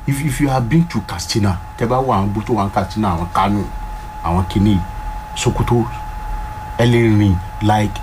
if you have been to Katsina, tẹ́ bá wà àwọn tó wà Katsina, àwọn Kano, àwọn Kini, Sokoto, ẹ lè rìn like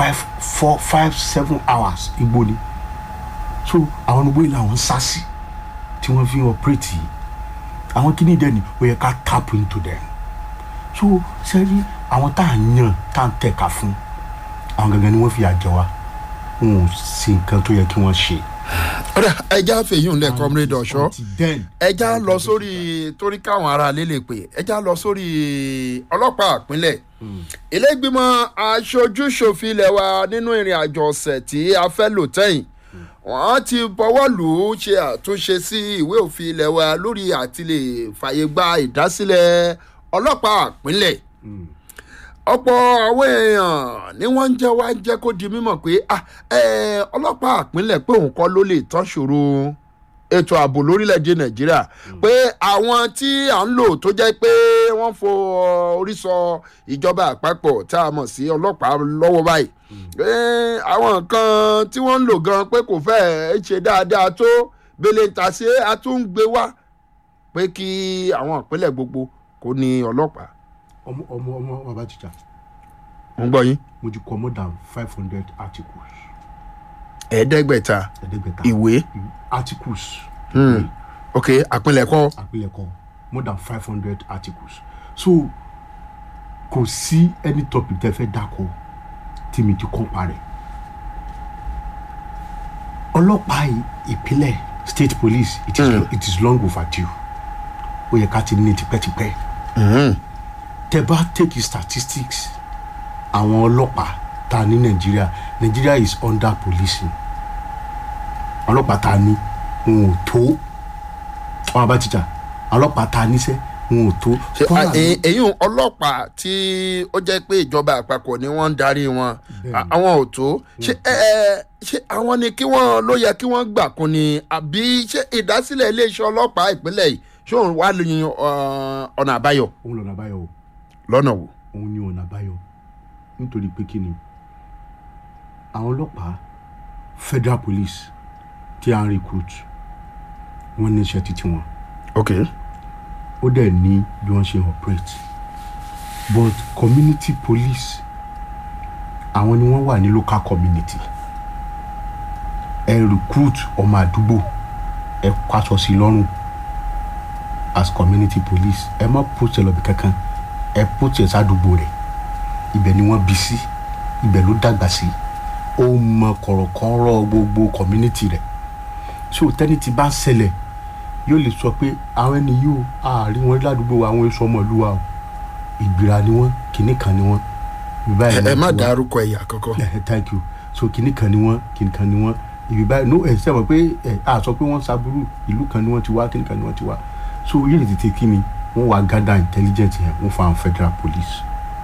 5-7 hours Igbo ni. So àwọn Igbo yìí làwọn sásì tí wọ́n fi operate yìí. Àwọn Kini dẹ̀ ni ó yẹ ká tap into them. So sẹ́rí àwọn tá à ń yàn tá à ń tẹ̀ka fún àwọn gangan ni wọ́n fi àjẹ wa wọn ò sí nǹkan tó yẹ kí wọ́n ṣe. ọ̀rẹ́ ẹja fèyún lẹ̀ comrade ọ̀ṣọ́ ẹja lọ sórí torí káwọn ará lè lè pè ẹja lọ sórí ọlọ́pàá ìpínlẹ̀ ilé ìgbìmọ̀ aṣojú-ṣòfin ilẹ̀ wa nínú ìrìn àjò ọ̀sẹ̀ tí a fẹ́ lò tẹ́yìn wọ́n ti bọwọ́ lù ú ṣe àtúnṣe sí ìwé òfin ilẹ̀ wa lórí àti lè fàyè gba ìdásílẹ̀ ọlọ́pàá ìpínlẹ̀ ọ̀pọ̀ àwọn èèyàn ni wọ́n ń jẹ́ kó di mímọ̀ pé ọlọ́pàá ìpínlẹ̀ pé òun kọ́ ló lè tán ṣòro ètò ààbò lórílẹ̀‐èdè Nàìjíríà pé àwọn tí à ń lò tó jẹ́ pé wọ́n fo orí sọ ìjọba àpapọ̀ tá a mọ̀ sí ọlọ́pàá lọ́wọ́ báyìí àwọn nǹkan tí wọ́n ń lò gan pé kò fẹ́ẹ́ ṣe dáadáa tó bẹ́lẹ̀ ń ta sí àtúngbé wá pé kí àwọn ìpínlẹ̀ gbogbo kò ní ọlọ́pàá. ọmọ bàbá jíjà. mo gbọ́ yín. mo ti kọ more than 500 articles. ẹ̀ẹ́dẹ́gbẹ̀ta ìwé. articles. ok àpilẹ̀kọ. more than 500 articles. So kò sí any topic tẹ́ fẹ́ dákọ̀ tí mi ti kọ́ parẹ́. ọlọ́pàá ìpínlẹ̀ state police it is long overdue. ó yẹ ká ti ní tipẹ́tipẹ́. tẹ́ bá take statistics àwọn ọlọ́pàá ta ní Nigeria is under policing. ọlọ́pàá ta ní wọn ò tó wọn bá jíjà ọlọ́pàá ta níṣẹ́ wọn ò tó. èyí ọlọ́pàá tí ó jẹ́ pé ìjọba àpapọ̀ ni wọ́n ń darí wọn àwọn ò tó ṣé àwọn ni kí wọ́n ló yẹ kí wọ́n gbà kún ni àbí ṣé ìdásílẹ̀ iléeṣẹ́ ọlọ́pàá ìpínlẹ̀ yìí ṣé òun wà lóyún ọ̀nà àbáyọ. òun lọ́nà àbáyọ o. lọ́nà wo. òun ni ọ̀nà àbáyọ nítorí pé kí ni àwọn ọlọ́pàá federal police tí a ń recruit wọ́n ní iṣẹ́ títí wọn. ok. ó dẹ̀ ní bí wọ́n ṣe operate but community police àwọn ni wọ́n wà ní local community ẹ recruit ọmọ àdúgbò ẹ kásọ sí lọ́rùn as community police ẹ má post ẹ lọ́bì kankan ẹ post ẹ sádùúgbò rẹ̀ ibẹ̀ ni wọ́n bí sí ibẹ̀ ló dàgbà sí ó mọ kọ̀rọ̀kọ̀rọ̀ gbogbo community rẹ̀ so tẹ́ni ti bá ń ṣẹlẹ̀ yóò lè sọ pé àwọn ẹni yóò àárín wọn ládùúgbò àwọn èso ọmọlúwa o ìgbìrà ni wọ́n kìnnì kan ni wọ́n. ẹ má dárúkọ ẹ̀yà kankan. thank you so kìnnì kan ni wọ́n ibi báyìí no ẹ sẹ́wọ̀n pé a sọ pé wọ́n ṣàbúrú ìlú kan ni wọ́n ti wá kìnnì kan ni wọ́n ti wá so yóò lè tètè kí ni wọ́n wá gather intelligence yẹn wọ́n fa àwọn federal police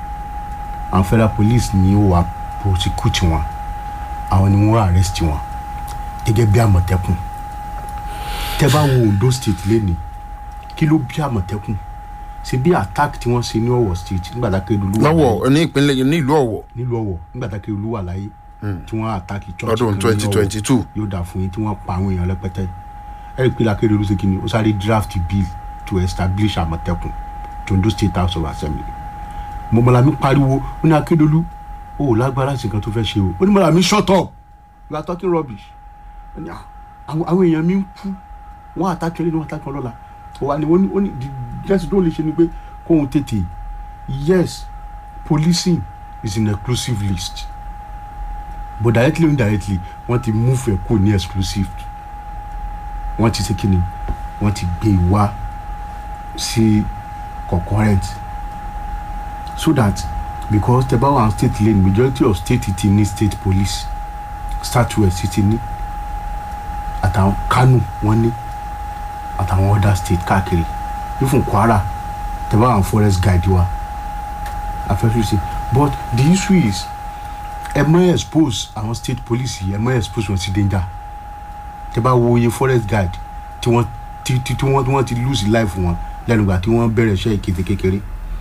ni ó wà prosecute wọn àwọn ni wọ́n arrest wọn gẹ́gẹ́ bí Àmọ̀tẹ́kùn tẹ́ bá wo Ondo state lẹ́ni kí ló bí Àmọ̀tẹ́kùn ṣe bí attack tí wọ́n ṣe ní Ọ̀wọ̀ state nígbà tá Akérédolú wà lọ́wọ́ ní ìpínlẹ̀ ní ìlú Ọ̀wọ̀ nígbà tá Akérédolú wà láyé tí wọ́n attack church ọdún 2022 yóò dà fún yín tí wọ́n pa àwọn èèyàn rẹpẹtẹ ẹ̀rí pé Akérédolú ṣe kí ni ó sáré draft bill to establish Àmọ̀tẹ́kùn to Ondo State House of Assembly Mọ́mọ́lámi pariwo ó ní Akérédolú ó lágbára sí nǹkan tó fẹ́ ṣe o ó ní Mọ́mọ́lámi shut up you are talking rubbish àwọn èèyàn mi ń kú wọ́n attack ẹlẹ́ni wọ́n attack ọlọ́la ó ní jẹ́sí tó lè ṣe ni pé kóhun tètè yes policing is an exclusive list but directly or indirectly wọ́n ti move ẹ̀ kó ní exclusive wọ́n ti ṣe kíni wọ́n ti gbé wá sí concurrent so that because tẹ́ bá wà state lane majority of state ti ní state police southwest ti ní àtàwọn Kano wọ́n ní àtàwọn other state káàkiri ifun Kwara tẹ́ bá wà forest guide wa afẹ́fẹ́ sí but the issue is ẹ mọ́ expose àwọn state police ẹ mọ́ expose wọn sí danger tẹ́ bá wo iye forest guide tí wọ́n ti lose life wọn lẹ́nu ìgbà tí wọ́n bẹ̀rẹ̀ iṣẹ́ ìkéde kékeré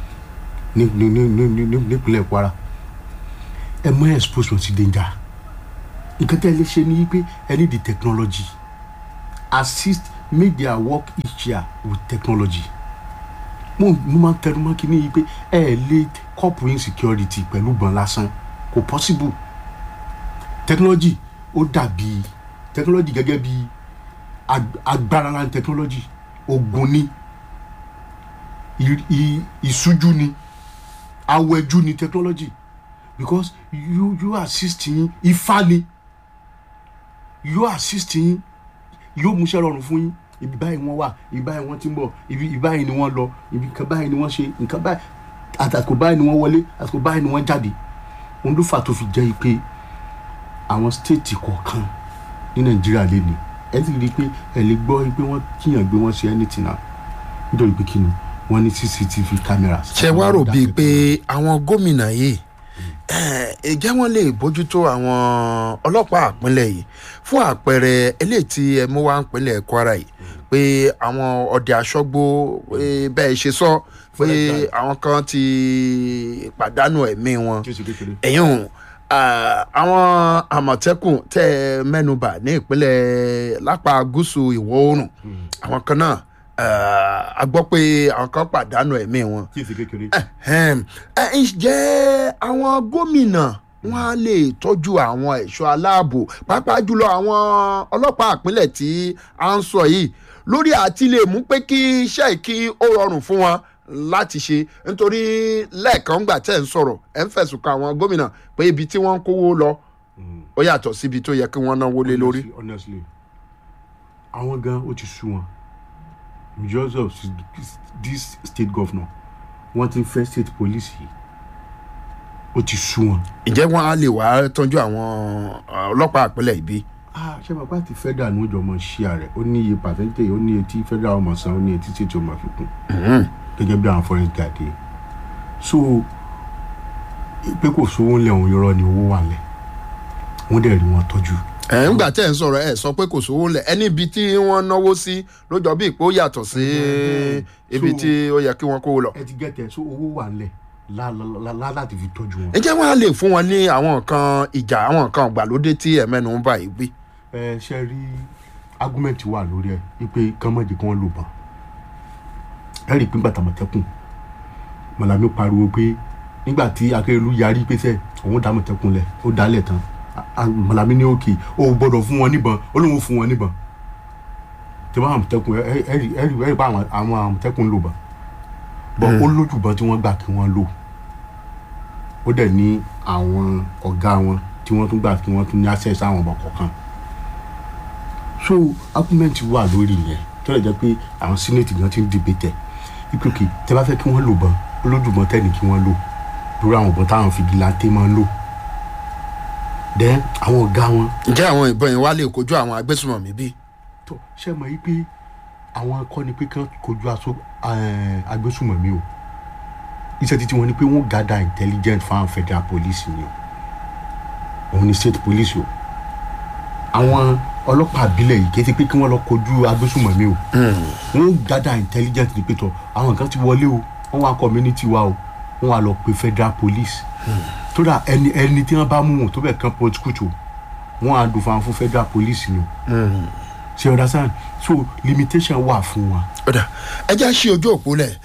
nípínlẹ̀ Kwara ẹ mọ́ expose wọn sí danger nǹkan tẹ́ ẹ lè ṣe ni pé ẹ ní the technology assist make their work easier with technology. Mo máa ń tẹnu mọ́ kíní yìí pé lè cope insecurity pẹ̀lú gbọ̀n lásán kò possible. Technology ó dàbí technology gẹ́gẹ́ bí agbára ńlá technology ogun ni ìṣújú ni awẹ́jú ni technology because you assisting ifá ni you assisting yóò mú iṣẹ́ rọrùn fún yín ibi báyìí wọ́n wà ibi báyìí wọ́n ti ń bọ̀ ibi báyìí ni wọ́n lọ ibi kan báyìí ni wọ́n ṣe nǹkan báyìí àsìkò báyìí ni wọ́n wọlé àsìkò báyìí ni wọ́n jáde òun ló fà tó fi jẹ́ pé àwọn stéètì kọ̀ọ̀kan ní nàìjíríà lè ní ẹ sì rí i pé ẹ lè gbọ́ pé wọ́n kíyàn gbé wọ́n ṣe anything náà nítorí pé kí ni wọ́n ní cctv cameras. ṣé wàá rò bíi pé àwọn gómìnà yìí ǹjẹ́ wọ́n lè bójútó àwọn ọlọ́pàá ìpínlẹ̀ yìí fún àpẹẹrẹ eléyìí tí ẹ mú wá ń pínlẹ̀ kwara yìí pé àwọn ọdẹ aṣọ́gbó bẹ́ẹ̀ ṣe sọ pé àwọn kan ti pàdánù ẹ̀mí wọn ẹ̀yìn àwọn àmọ̀tẹ́kùn tẹ́ mẹ́nubà ní ìpínlẹ̀ lápá gúúsù ìwọ̀ oòrùn àwọn kan náà a gbọ́ pé àwọn kan pàdánù ẹ̀mí wọn. ǹjẹ́ àwọn gómìnà wọn á lè tọ́jú àwọn ẹ̀ṣọ́ aláàbò pàápàá jùlọ àwọn ọlọ́pàá ìpínlẹ̀ tí a ń sọ yìí lórí àti lè mú pé kí iṣẹ́ kí ó rọrùn fún wọn láti ṣe nítorí lẹ́ẹ̀kan gbà tẹ́ ń sọ̀rọ̀ ẹ̀ ń fẹ̀sùn kan àwọn gómìnà pé ibi tí wọ́n ń kówó lọ ó yàtọ̀ síbi tó yẹ kí wọ́n náwó lé lórí. honestly àwọn gan ó ti sú wọn majority of this state governor wọ́n ti fẹ́ state police yìí ó ti sú wọn. ǹjẹ́ wọ́n á lè wá tọ́jú àwọn ọlọ́pàá ìpínlẹ̀ ìbí. ṣé bàbá ti federal ní ojú ọmọ ṣíà rẹ̀ ó ní iye percentage ó ní etí federal ọmọ san ó ní etí state ọmọ fi kún gẹ́gẹ́ bí àwọn foreign guard yìí so pé kò sówó ńlẹ̀ òun yọrọ ni owó wà lẹ̀ wọ́n dẹ̀ rí wọn tọ́jú. ńgbà tẹ́ ń sọ̀rọ̀ ẹ̀ sọ pé kò sówó ńlẹ̀ ẹni ibi tí wọ́n náwó sí lójọ́ bí ìpó yàtọ̀ sí ibi tí ó yẹ kí wọ́n kó lọ. ẹ ti gẹ́tẹ̀ so owó wà lẹ̀ láti fi tọ́jú wọn. ǹjẹ́ wọ́n á lè fún wọn ní àwọn nǹkan ìjà àwọn nǹkan ìgbàlódé tí ẹ̀mẹ́nu ń bá yìí gbé. ṣe rí argument wà lórí ẹ wípé kánmọ́jì kan lò bàn ẹ rí i pé nígbà tàmọ̀tẹ́kùn Màlàmí pariwo pé nígbà tí Akérèdọ́lù yarí pé sẹ́ òun dá Àmọ̀tẹ́kùn lẹ̀ ó dálẹ̀ tán Màlàmí ní òkè ó gbọ́dọ̀ fún wọn níbọn ó lóun fún wọn níbọn tí wọ́n Àmọ̀tẹ́kùn ẹ rí i pé àwọn Àmọ̀tẹ́kùn lò bàn bọ́n ó lójúbọn tí wọ́n gbà kí wọ́n lò ó dẹ̀ ní àwọn ọ̀gá wọn tí wọ́n tún gbà kí wọ́n tún ní access àwọn ọmọ kọ̀ọ̀kan so argument wà lórí yẹn tó lè jẹ́ pé àwọn senate gan ti ń debate ìpèkè tẹ́ bá fẹ́ kí wọ́n lò bọn olójúbọn tẹ́ni kí wọ́n lò lórí àwọn ọ̀bọ̀n táwọn fìgìláńtẹ́ máa ń lò then àwọn ọ̀gá wọn. ǹjẹ́ àwọn ìbọn yẹn wá lè kojú àwọn agbésùmọ̀mí bí. tó ṣe mọ̀ yí pé àwọn akọni pé kán kojú agbésùmọ̀mí o iṣẹ́ títí wọn ni pé wọ́n gather intelligent fáwọn federal police ni o òun ni state police o àwọn ọlọ́pàá àbílẹ̀ yìí kété pé kí wọ́n lọ kojú agbésùmọ̀mí o wọ́n gather intelligent ní pé tọ́ àwọn kan ti wọlé o wọ́n wá community wa o wọ́n wá lọ pe federal police tó dà ẹni tí wọ́n bá mú wọn tó bẹ̀ kan prosecute o wọ́n á dùn fún federal police ni o ṣe ọ̀dà sáà so limitation wà fún wa. ọ̀dà ẹja ṣe ojú òpó lẹ̀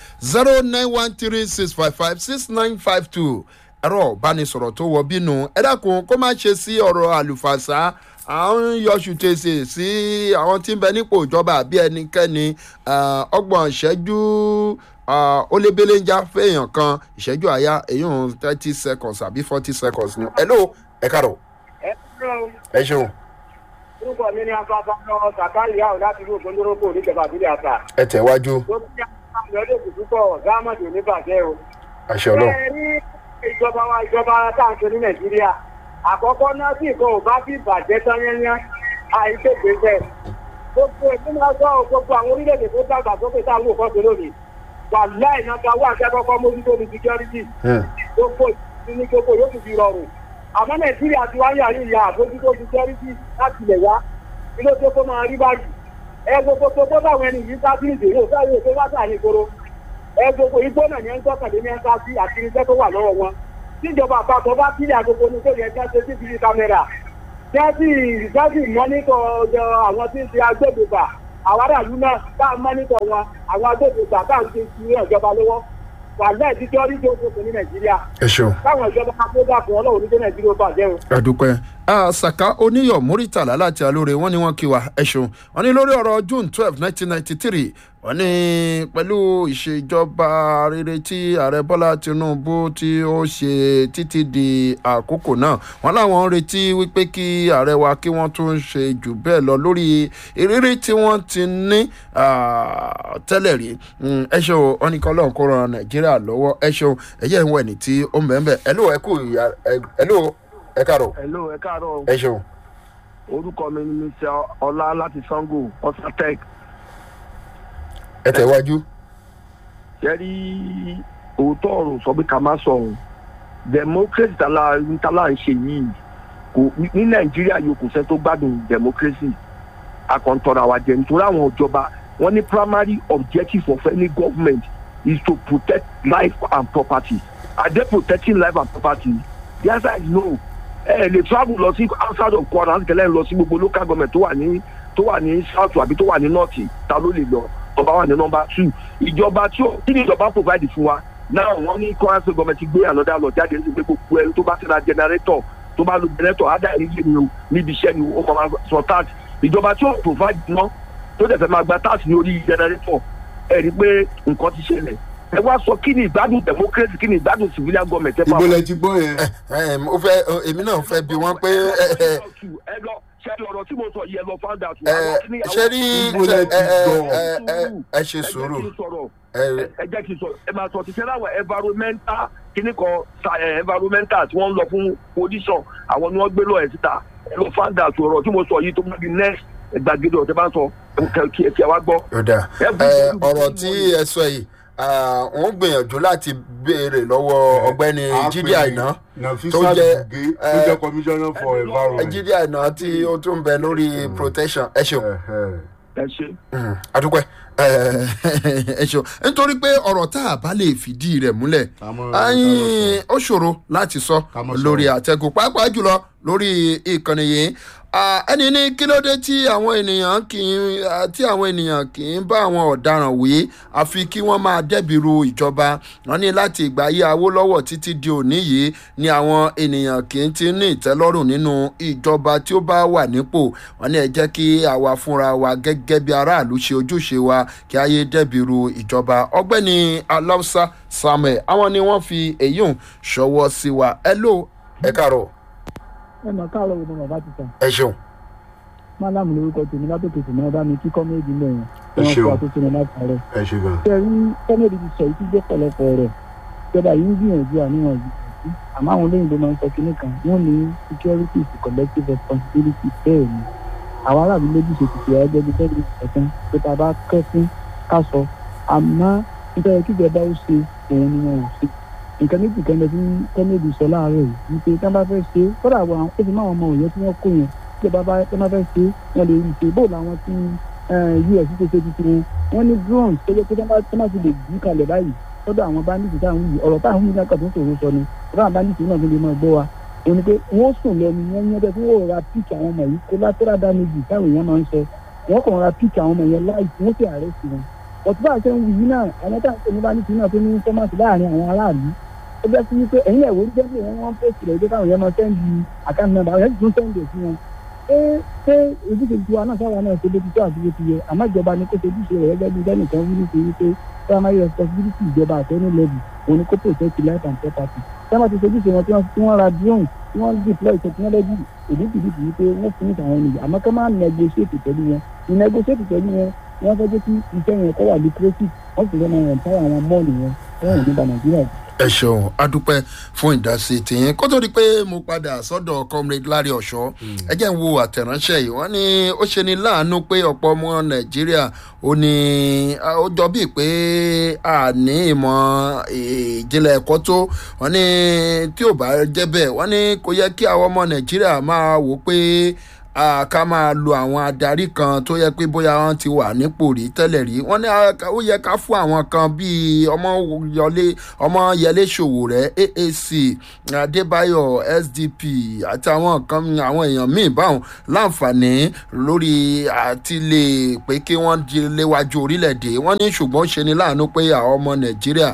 09136556952 ẹ̀rọ ìbánisọ̀rọ̀ tó wọ bínú ẹ dákun kó má ṣe sí ọ̀rọ̀ àlùfàṣà àwọn yọṣù tèsè sí àwọn tí ń bẹ nípò ìjọba àbí ẹnikẹ́ni ọgbọ̀n ìṣẹ́jú ó lé belenja fẹ́yàn kan ìṣẹ́jú àyà èyàn 30 seconds àbí 40 seconds ni. hello ẹ káàrọ̀. ẹ ṣeun. orúkọ mi ni afáfáfá sàkáàlì àwọn láti ìlú ògbóndórógbò níjọba àbílẹ̀ àṣà. ẹ tẹ̀wájú. tó bí àwọn ọdẹ kò púpọ̀ gáàmọ̀dì oníbàjẹ́ o. àṣẹ ọlọ́run. ẹ ní ìjọba táǹkì ní nàìjíríà àkọ́kọ́ náà sì kò bá fi bàjẹ́ tán yẹnyẹn àìṣègbèsẹ̀ gbogbo ìpínlẹ̀ ọjọ́ gbogbo àwọn orílẹ̀-èdè tó dàgbà sókè táwọn òkọ́ tó lónìí wà láì náà ká wà kẹ́kọ̀ọ́ mójútó ní security gbogbo ìpínlẹ̀ gbogbo yóò fi rọrùn àmọ́ nàìjíríà ti wáyé àrí ìyá àbójútó security láti ilẹ̀ wá ilé tó kó máa rí báyìí ẹ gbogbo tó tó báwọn ẹni yìí sá sí ìdèrò sáré ètò wá sáà ní ìgboro ẹ gbogbo igbó náà ní ẹ ń tọ́kàlé ní ẹ ń sá sí àti irinṣẹ́ tó wà lọ́wọ́ wọn tíjọba àpapọ̀ bá kílẹ̀ àgbogbo ní tó yẹ kí wọ́n ṣe CCTV kámẹ́rà jẹ́sì mọ́nítọ̀ àwọn tí ń ṣe agbẹ́bùbà àwọn aráàlú náà bá a mọ́nítọ̀ wọn àwọn agbófinró bá a ń ṣe sí ìjọba lọ́wọ́ wà lẹ́ẹ̀ tí jọ́rí tó ṣokùn ní nàìjíríà. ẹ ṣeun. káwọn ìjọba máa kó dàpọ̀ ọlọ́run níjẹ́ nàìjíríà ó bàjẹ́ o. àdúpẹ́ Saka Oníyọ̀ Muritàlá láti Alóore wọ́n ní wọ́n kí wa ẹ ṣeun wọ́n ní lórí ọ̀rọ̀ June 12 1993 wọ́n ní pẹ̀lú ìṣèjọba rere tí ààrẹ Bọ́lá Tinubu tí ó ṣe títí di àkókò náà wọ́n láwọn ń retí wípé kí ààrẹ wa kí wọ́n tún ṣe jù bẹ́ẹ̀ lọ lórí ìrírí tí wọ́n ti ní tẹ́lẹ̀ rí ẹ ṣeun wọ́n ní kọ́ lọ́hùn kó ran Nàìjíríà lọ́wọ́ ẹ ṣeun ẹ̀yẹ́ ìwọ̀n ẹni tí ó ń bẹ̀ ń bẹ̀ ẹ káàárọ̀. hello ẹ káàárọ̀. ẹ ṣeun. orúkọ mi ni mr ọlá láti Sango Osatec. ẹ tẹ̀wájú. jẹ́rí òótọ́ ọ̀rọ̀ sọ pé ká má sọ ọ̀hún democracy tala ń ṣe yìí kò ní nàìjíríà yóò kò sẹ́ tó gbádùn democracy akọ̀ntọ̀rọ̀ àwa jẹ́ nítorí àwọn ìjọba wọ́n ní primary objective of any government is to protect life and property. Are they protecting life and property? The answer is no. Lè travel lọ sí outside of Kwara láti kẹlẹ́ lọ sí gbogbo local government tó wà ní south àbí tó wà ní north ta ló lè lọ ọba wà ní number 2 ìjọba tí ní ìjọba provide fún wa náà wọ́n ní Kwara state government gbé ànádà lọ jáde ní pé gbogbo ẹni tó bá ti ra generator tó bá lo generator ádá ìrírí ni o níbi iṣẹ́ ni ó máa sọ tax ìjọba tí ó provide náà tó dẹ̀ fẹ́ máa gba tax ní orí generator ẹ rí pé nǹkan ti ṣẹlẹ̀ ẹ wá sọ kí ni ìgbádùn democracy kí ni ìgbádùn civilian government ẹ bá wọn. ìbò lẹ ti gbọ́ yẹn. ó fẹ́ èmi náà fẹ́ bi wọ́n pé. ẹ lọ ṣẹ́ni ọ̀rọ̀ tí mo sọ yẹ lọ found out. ṣé rí ẹ ṣe sùúrù. ẹ jẹ́ kí n sọ ẹ máa sọ ti ṣẹ́ láwọn environmental kíní kan environmental tí wọ́n ń lọ fún position àwọn ni wọ́n gbé lọ ẹ̀ síta ẹ lọ found out ọ̀rọ̀ tí mo sọ yìí tó máa di next gbàgede ọ̀tẹ́ bá ń sọ kí ẹ wá gbọ́. ọ̀rọ̀ tí ẹ sọ yìí wọ́n gbìyànjú láti béèrè lọ́wọ́ ọ̀gbẹ́ni Jídé Àìná tó jẹ́ commissioner for environment. Jídé Àìná tí ó tún bẹ lórí protection ẹ ṣeun. ẹ ṣe. adúpẹ́ ẹ ṣeun nítorí pé ọ̀rọ̀ tá a bá lè fìdí rẹ̀ múlẹ̀ ó ṣòro láti sọ lórí àtẹ̀gùn pàápàá jùlọ lórí ìkànnì yìí ẹni ní kí ló dé tí àwọn ènìyàn kì í bá àwọn ọ̀daràn wí àfi kí wọ́n máa dẹ́bìrú ìjọba wọn ní láti ìgbà ayé Awólọ́wọ̀ títí di òní yìí ni àwọn ènìyàn kì í ti ní ìtẹ́lọ́rùn nínú ìjọba tí ó bá wà nípò wọn ní ẹ jẹ́ kí àwa fúnra wa gẹ́gẹ́ bí aráàlú ṣe ojúṣe wa kí ayé dẹ́bìrú ìjọba ọ̀gbẹ́ni Aláùsá Samuel àwọn ni wọ́n fi èyí hùn ṣọwọ́ sí wa ẹ káàárọ̀. ẹ mọ̀ káàárọ̀ wo ni bàbá ti sàn. ẹ ṣeun. Máàlámù lórúkọ tèmi látòkè tèmi ọba mi kí kọ́mẹ́ẹ̀dì mẹ́rin tí wọ́n kó àtúntò náà láti àárẹ̀. ẹ ṣe gan. ṣe rí kọ́mẹ́ẹ̀dì ti sọ ìtú jẹ́ pọ̀lọpọ̀ rẹ̀ ìjọba yìí ń gbìyànjú àníwọ̀n yìí àmọ́ àwọn olóyìnbó máa ń sọ kinní kan wọ́n ní security is collective responsibility bẹ́ẹ̀ ni àwọn aráàlú lójú ṣe ti ṣe ẹgbẹ́ bíi tẹ́lifí ẹ̀sán pé tá a bá kẹ́sìn ká sọ àmọ́ nítorí kíjọba ó ṣe òun ni wọn ò ṣe nǹkan méjì kan lọ sí kọ́mẹ́ẹ̀dì sọ láàárọ̀ yìí wípé tí wọ́n bá fẹ́ ṣe kódà àwọn ó ti máa wọn ọmọ òye tí wọ́n kó yẹn tí wọ́n bá fẹ́ ṣe wọ́n lè rí i ṣe bóòlù àwọn tí us ṣe ṣe tuntun wọn ní drones tó jẹ́ pé tí wọ́n bá ti lè gbé kalẹ̀ báyìí lọ́dọ̀ àwọn bandits táwọn yìí ọ̀rọ̀ táwọn yìí lákàtà tó ṣòro sọ ni ọ̀rọ̀ àwọn bandits náà tó lè máa gbọ́ wa òun ni pé wọ́n sùn lọ ni wọ́n yẹn bẹ́ẹ̀ tí wọ́n ra píkì àwọn ọmọ yìí collateral damage táwọn èèyàn máa ń sọ wọ́n kàn ra píkì àwọn ọmọ yẹn láì wọ́n sì àrẹ́sì wọn ọ̀tún bá ṣe ń wù yìí náà àwọn táwọn tó ní bandits náà tó ní fọ́másì láàrin àwọn aráàlú ó bẹ́ sí wípé ẹ̀yìn ẹ̀wò jẹ́ pé wọ́n fèsì rẹ̀ pé káwọn yẹn máa sẹ́ndì àkáǹtì nọ́mbà àwọn yẹn tún sẹ́ndì sí wọn. ṣé ojúṣe tiwa náà sáwà náà ṣe bó ti tó àti bó ti yẹ àmọ́ ìjọba ni kó ṣe ojúṣe rẹ̀ gẹ́gẹ́ bí lẹ́nìkan wí nípa wípé primary responsibility ìjọba àtẹ́nu level òun ni kó protect life and property. sábà ti ṣe ojúṣe wọn tí wọ́n ra drone tí wọ́n deploy technology èdè ìdìbò wípé wọ́n fún ìtàn àwọn ènìyàn àmọ́ ká máa negotiate pẹ̀lú wọn negotiate pẹ̀lú wọn wọ́n fẹ́ jẹ́ kí iṣẹ́ yẹn kó wà lucrative wọ́n sì lọ́nà ẹ̀ táwọn àwọn mọ́ọ̀lù wọn wọ́n ò ní ba Nàìjíríà jù. ẹ ṣeun adúpẹ́ fún ìdásí tìyín kó tó di pé mo padà sọ́dọ̀ comrade Larry Ọ̀ṣọ́ ẹ jẹ́ ń wo àtẹ̀ránṣẹ́ yìí wọ́n ní ó ṣe ní láàánú pé ọ̀pọ̀ ọmọ Nàìjíríà ó ní ó jọ bíi pé a ní ìmọ̀ ìjìnlẹ̀ ẹ̀kọ́ tó wọ́n ní tí ò bá jẹ́ bẹ́ẹ̀ wọ́n ní kò yẹ kí àwọn ọmọ Nàìjíríà máa wò pé ká máa lo àwọn adarí kan tó yẹ pé bóyá wọ́n ti wà nípò rí tẹ́lẹ̀ rí wọ́n ní ó yẹ ká fún àwọn kan bíi Ọmọyẹlé Sowore AAC Adébáyọ̀ SDP àtàwọn kan àwọn èèyàn míì báwọn láǹfààní lórí àti lè pé kí wọ́n di léwájú orílẹ̀-èdè wọ́n ní ṣùgbọ́n ṣe ni láàánú pé àwọn ọmọ Nàìjíríà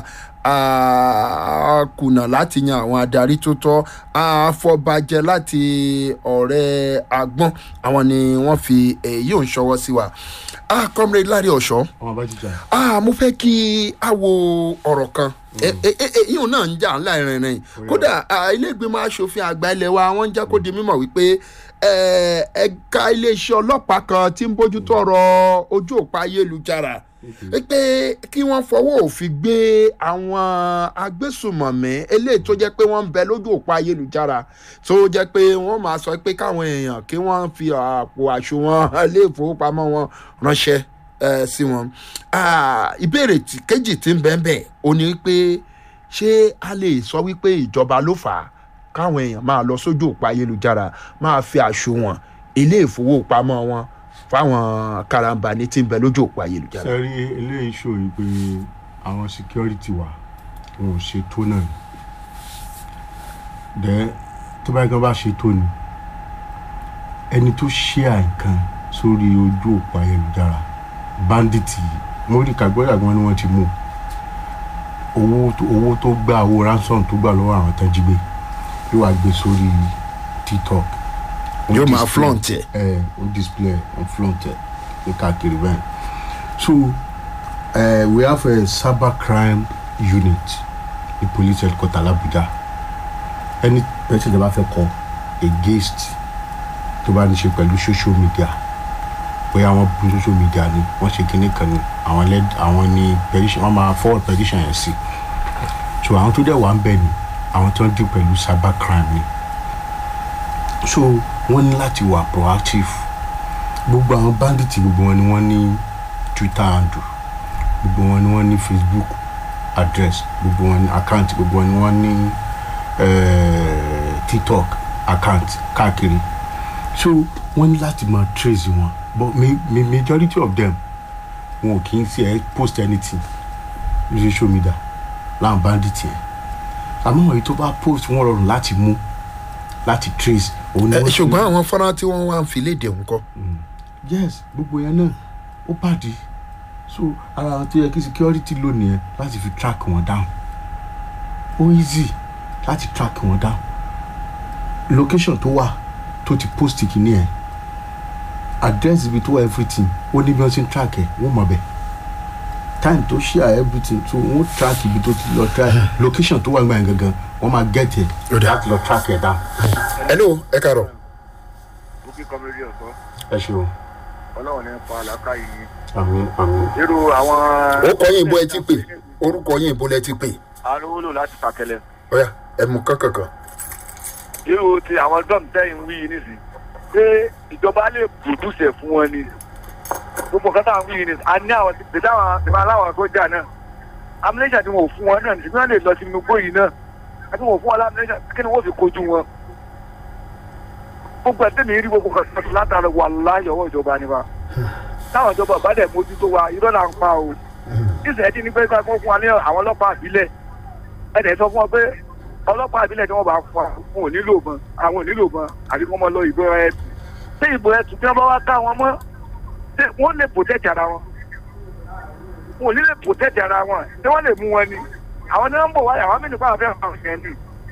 kùnà láti yan àwọn adarí tó tọ́ àfọ̀bàjẹ́ láti ọ̀rẹ́ agbọ́n àwọn ni wọ́n fi èyí ò ń ṣọwọ́ sí wa. Comrade Láre Ọ̀ṣọ́ mo fẹ́ kí a wo ọ̀rọ̀ kan èyí ò náà ń jà ńlá ìrìnrìn kódà ilé ìgbìmọ̀ asòfin àgbà ilé wa wọ́n ń jẹ́ kó di mímọ̀ wípé ẹ̀ka iléeṣẹ́ ọlọ́pàá kan tí ń bójútó ọ̀rọ̀ ojú òpó ayélujára pé kí wọ́n fọwọ́ òfin gbé àwọn agbésùmọ̀mí eléyìí tó jẹ́ pé wọ́n ń bẹ lójú òpó ayélujára tó jẹ́ pé wọ́n máa sọ pé káwọn èèyàn kí wọ́n fi àpò àsùnwọ̀n ilé ìfowópamọ́ wọn ránṣẹ́ sí wọn. Ìbéèrè kejì tí ń bẹ́ẹ̀ bẹ́ẹ̀ ó ní pé ṣé a lè sọ wípé ìjọba ló fà á káwọn èèyàn máa lọ sójú òpó ayélujára máa fi àsùnwọ̀n ilé ìfowópamọ́ wọn fáwọn karambani tí ń bẹ lójú òpó ayélujára. sẹ́rí eléyìí ṣòyí pé àwọn security wa wọn ò ṣe tó náà dẹ́ tó bá gan bá ṣe tó ni ẹni tó ṣe àìkan sórí ojú òpó ayélujára bandits mo rí kàgbọ́dàgbọ́n ni wọ́n ti mú owó tó gbà owó ransom tó gbà lọ́wọ́ àwọn tán jí gbé yóò wá gbé sórí TikTok yóò máa flaunt ẹ ó display on flaunt ẹ ní káàkiri bẹ́ẹ̀. So we have a cyber crime unit ní police headquarter l'Abuja. Any person tó bá fẹ́ kọ against tó bá ní ṣe pẹ̀lú social media bóyá wọ́n bú social media ni wọ́n ṣe kíní kan ni àwọn ní petition wọ́n máa forward petition yẹn sí. So àwọn tó dẹ̀ wà ń bẹ̀ ni àwọn tó ń dín pẹ̀lú cyber crime ni. So wọ́n ní láti wà proactive. Gbogbo àwọn bandits gbogbo wọn ni wọ́n ní Twitter handle, gbogbo wọn ni wọ́n ní Facebook address, gbogbo wọn ní account, gbogbo wọn ni wọ́n ní TikTok account káàkiri. So wọ́n ní láti máa trace wọn, but majority of them wọn ò kì í ṣe post anything lórí social media láwọn bandits yẹn. Àmọ́ èyí tó bá post wọ́n rọrùn láti mú láti trace. Ṣùgbọ́n àwọn fọ́nrán tí wọ́n wá ń fi léde ńkọ́. Yes, gbogbo yẹn náà ó bàdí. So ara àwọn tó yẹ kí security lò nìyẹn láti fi track wọn down. Ó easy láti track wọn down. Location tó wà tó ti post kìíní ẹ̀, address ibi tó wà everything ó ní bí wọ́n ti ń track ẹ̀ wọ́n mọ̀ bẹ́ẹ̀. Time tó share everything so wọ́n track ibi tó ti lọ track location tó wà nígbà yẹn gangan wọ́n máa get ẹ̀ láti lọ track ẹ̀ down. Hello, ẹ káàárọ̀. Bukky Comrade Ọ̀ṣọ́. Ẹ ṣeun. Ọlọ́run ní pa àlàkà yìí. Àmín àmín. Irú àwọn. Orúkọ yín ibo ẹ ti pè? Orúkọ yín ibo lẹ ti pè? Arúgbó láti Fàkẹlẹ̀. Ọ̀yá ẹ mú kankan. Irú ti àwọn dọ́m tẹ́yìn wí nísìnyí. Ṣé ìjọba lè pòdúsẹ̀ fún wọn ni? Gbogbo nǹkan táwọn wí nísìnyí. A ní àwọn tìpé táwọn aláwọ̀ sójà náà. Amúlẹ́sà tí wọ́n fún wọn náà nígbà wọ́n lè lọ sínú gbóyìn náà. Àti wọ́n fún wọn lámúlẹ́sà kí ni wọ́n fi kojú wọn. Gbogbo ẹ̀tẹ́mi rí gbogbo kan látara wà láyọ̀ ọwọ́ ìjọba ni wa. Táwọn ìjọba bá dẹ̀ mójútó wa irọ́ là ń pa o. Ìṣẹ̀lẹ̀ tí ní pé ká fún wa ní àwọn ọlọ́pàá àbílẹ̀. Ẹ̀dẹ̀ sọ fún wọn pé ọlọ́pàá àbílẹ̀ tí wọ́n bá fún wa fún ò nílò mọ́ àwọn ò nílò mọ́ àbí wọ́n mọ lọ ìbò ẹ̀tù. Ṣé ìbò ẹ̀tù tí wọ́n bá wá ká wọn mọ́ wọ́n lè protect ara wọn. Wọn ò ní lè protect ara wọn tí wọ́n lè mú wọn ni. Àwọn ní wọ́n ń bọ̀ wáyà àwọn mẹ́rin fáwọn fẹ́ràn àwọn ìyẹn ni.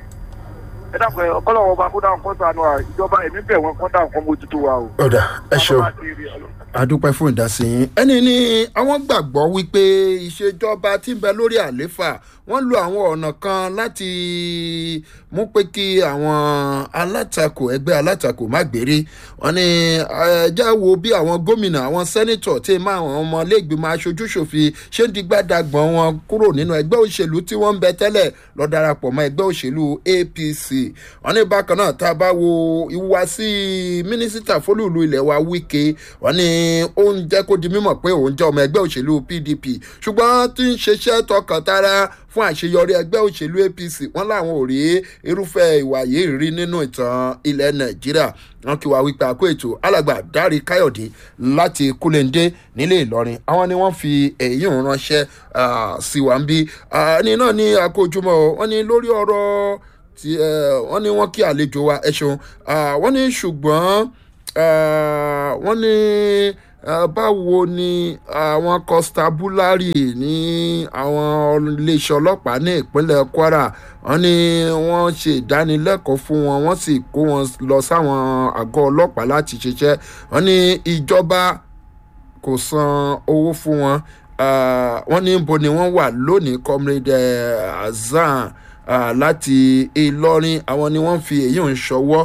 Ẹ dàpọ̀ ọ̀pọ̀lọpọ̀ ọba kó dáhùn kọ́ńtà àánú ìjọba èmi bẹ̀ wọ́n kọ́ńtà nǹkan mójútó wa o. Ọ̀dà ẹ ṣeun. Adúpẹ́ fún ìdásí yín. Ẹni ní àwọn gbàgbọ́ wípé ìṣèjọba tí ń bẹ lórí àléfà wọ́n lo àwọn ọ̀nà kan láti mú pé kí àwọn alátakò ẹgbẹ́ alátakò má gbèrè. Wọ́n ní ẹjá wo bí àwọn gómìnà àwọn sẹ́nítọ̀ tí máa àwọn ọmọ iléègbìmọ̀ aṣojúṣòfin ṣé ń digbádàgbọ̀n wọn kúrò nínú ẹgbẹ́ òṣèlú tí wọ́n ń bẹ tẹ́lẹ̀ lọ darapọ̀ mọ́ ẹgbẹ́ òṣèlú APC. Wọ́n ní bákan náà tá a bá wo ìhùwàsí mínísítà fólúùlù ilẹ̀ wa Wike wọ́n ní ó ń jẹ́ kó di mímọ̀ pé òun jẹ́ ọmọ ẹgbẹ́ òṣèlú pdp ṣùgbọ́n tí ń ṣiṣẹ́ tọkàntara fún àṣeyọrí ẹgbẹ́ òṣèlú apc wọ́n láwọn ò rí irúfẹ́ ìwà yìí rí nínú ìtàn ilẹ̀ nàìjíríà wọn kí wàá wípé àkó ètò alàgbà dárí káyọ̀dé láti kúlẹ̀ndé nílé ìlọrin àwọn ni wọ́n fi èyí ń ránṣẹ́ sí wa ń bí ní náà ní àkójúmọ́ wọn ní lórí ọ̀rọ̀ tí wọ́n ní wọ́n kí àlejò wa ẹ ṣeun wọ́n ní ṣùgbọ́n wọ́n ní báwo ni àwọn constabulary ní àwọn iléeṣẹ́ ọlọ́pàá ní ìpínlẹ̀ kwara wọ́n ní wọ́n ṣe ìdánilẹ́kọ̀ọ́ fún wọn wọ́n sì kó wọn lọ sáwọn àgọ́ ọlọ́pàá láti ṣiṣẹ́ wọ́n ní ìjọba kò san owó fún wọn wọ́n ní bo ni wọ́n wà lónìí comrade azan láti ìlọrin àwọn ni wọ́n fi èyí ń ṣọwọ́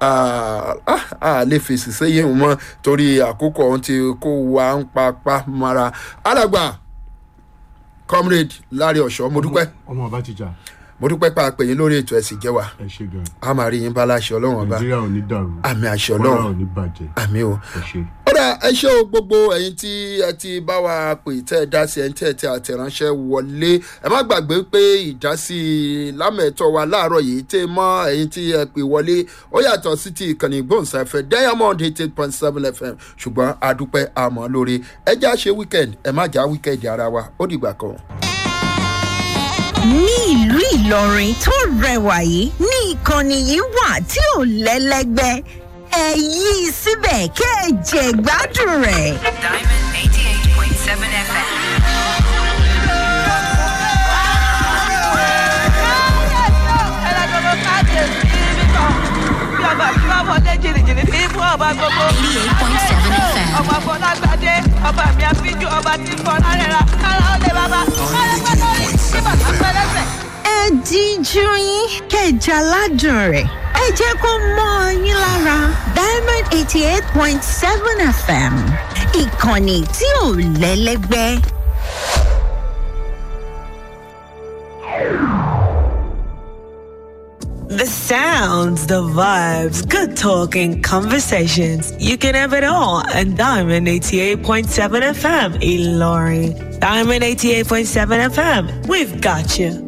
lè fèsì sẹ́yìn mọ́ torí àkókò ohun tí kò wá ń papá mara alàgbà comrade lárí ọ̀ṣọ́ mo dúpẹ́ ọmọ ọba ti jà mo dúpẹ́ pa àpè yín lórí ètò ẹ̀sìn jẹ́wà ẹ ṣe gan a máa rí yín bá láṣẹ ọlọ́run ọba nàìjíríà ò ní dàrú àmì àṣẹ ọlọ́run ọlọ́run ò ní bàjẹ́ àmì o ẹ ṣe. ó dà ẹ ṣé o gbogbo ẹ̀yin tí ẹ ti bá wa pè tẹ́ ẹ dá sí ẹ̀ ń tẹ́ ẹ ti àtẹ̀ránṣẹ́ wọlé ẹ má gbàgbé pé ìdásí lámẹ̀tọ́ wa láàárọ̀ yìí tẹ́ mọ́ ẹ̀yin tí ẹ pè wọlé ó yàtọ̀ sí ti ìkànnì ìgbóhùnsáfẹ́ diamond 88.7 fm ṣùgbọ́n adúpẹ́ àmọ́ lórí ẹ já ṣe weekend ẹ má já weekend ara wa ó dìgbà kan. ní ìlú ìlọrin tó rẹwà yìí ní ìkànnì yìí wà tí ò lẹ́lẹ́gbẹ́ ẹ yí i síbẹ̀ kẹ́ ẹ jẹ gbádùn rẹ̀. Diamond 88.7 FM. ọmọ fọlágbádé ọba mi àfijù ọba tí fọlá rẹ̀ ra kára ó lè bàbá ọlẹ́ pẹ́ lórí kí bàtà pẹ́ lẹ́sẹ̀. ẹ díjú yín kẹjà ládùn rẹ̀ ẹ jẹ́ kó mọ́ yín lára diamond 88.7 fm ìkànnì tí ò lẹ́lẹ́gbẹ́. The sounds, the vibes, good talking, conversations. You can have it all on Diamond 88.7 FM, Ilorin. Diamond 88.7 FM, we've got you.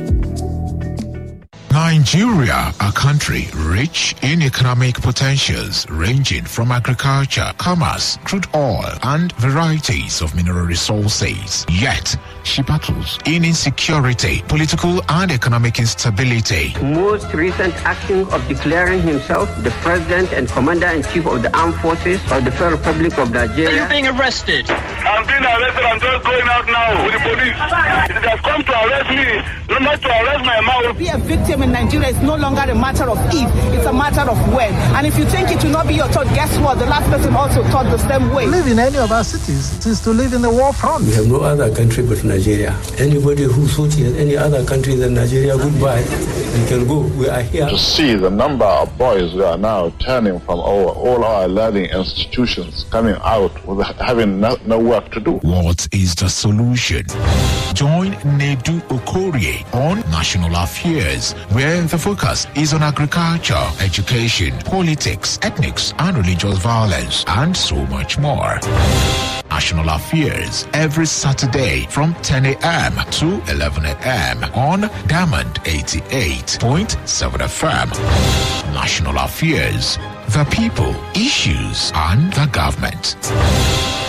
Nigeria, a country rich in economic potentials ranging from agriculture, commerce, crude oil, and varieties of mineral resources. Yet, she battles in insecurity, political and economic instability. Most recent action of declaring himself the President and Commander-in-Chief of the Armed Forces of the Federal Republic of Nigeria. Are you being arrested? I'm being arrested. I'm just going out now with the police. It has come to arrest me, not to arrest my mouth. Be a victim in Nigeria is no longer a matter of if, it's a matter of when. And if you think it will not be your thought, guess what? The last person also thought the same way. Live in any of our cities is to live in the war front. We have no other country but Nigeria. Anybody who thought he had any other country than Nigeria, goodbye. You can go. We are here. To see the number of boys who are now turning from all our learning institutions, coming out with having no work to do. What is the solution? Join Nedu Okorie on National Affairs, where the focus is on agriculture, education, politics, ethnics, and religious violence, and so much more. National Affairs every Saturday from 10 a.m. to 11 a.m. on Diamond 88.7 FM. National Affairs, the people, issues, and the government.